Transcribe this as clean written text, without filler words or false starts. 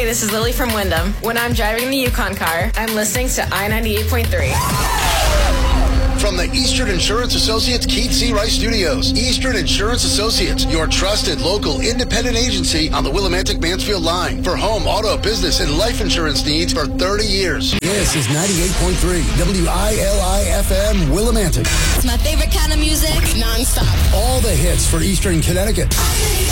this is Lily from Wyndham. When I'm driving the Yukon car, I'm listening to I-98.3. From the Eastern Insurance Associates Keith C. Rice Studios, Eastern Insurance Associates, your trusted local independent agency on the Willimantic-Mansfield line for home, auto, business, and life insurance needs for 30 years. This is 98.3 WILI-FM Willimantic. It's my favorite kind of music, nonstop. All the hits for Eastern Connecticut.